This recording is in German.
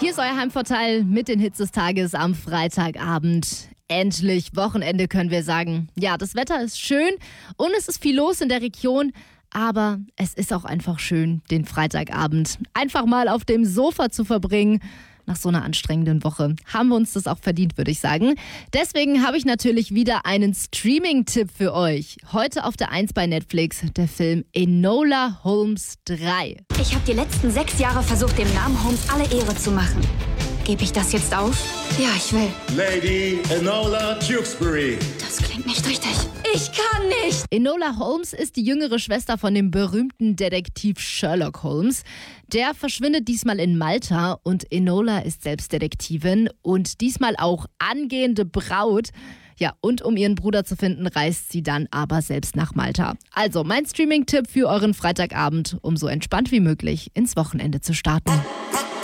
Hier ist euer Heimvorteil mit den Hits des Tages am Freitagabend. Endlich Wochenende, können wir sagen. Ja, das Wetter ist schön und es ist viel los in der Region. Aber es ist auch einfach schön, den Freitagabend einfach mal auf dem Sofa zu verbringen. Nach so einer anstrengenden Woche haben wir uns das auch verdient, würde ich sagen. Deswegen habe ich natürlich wieder einen Streaming-Tipp für euch. Heute auf der 1 bei Netflix, der Film Enola Holmes 3. Ich habe die letzten 6 Jahre versucht, dem Namen Holmes alle Ehre zu machen. Gebe ich das jetzt auf? Ja, ich will. Lady Enola Tewksbury. Das klingt nicht richtig. Ich kann nicht! Enola Holmes ist die jüngere Schwester von dem berühmten Detektiv Sherlock Holmes. Der verschwindet diesmal in Malta und Enola ist selbst Detektivin und diesmal auch angehende Braut. Ja, und um ihren Bruder zu finden, reist sie dann aber selbst nach Malta. Also mein Streaming-Tipp für euren Freitagabend, um so entspannt wie möglich ins Wochenende zu starten.